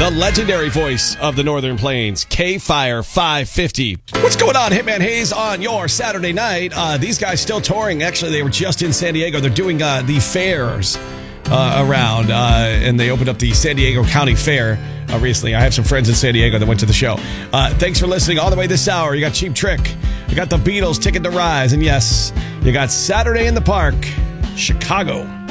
The legendary voice of the Northern Plains, K-Fire 550. What's going on, Hitman Hayes, on your Saturday night? These guys still touring. Actually, they were just in San Diego. They're doing the fairs around, and they opened up the San Diego County Fair recently. I have some friends in San Diego that went to the show. Thanks for listening all the way this hour. You got Cheap Trick. You got the Beatles, Ticket to Rise. And yes, you got Saturday in the Park, Chicago.